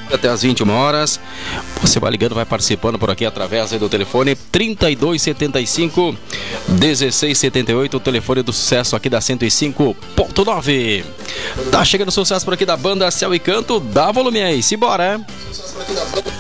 até às 21 horas. Você vai ligando, vai participando por aqui através do telefone 3275 1678, o telefone do sucesso aqui da 105.9. Tá chegando o sucesso por aqui da banda Céu e Canto. Dá volume aí, simbora!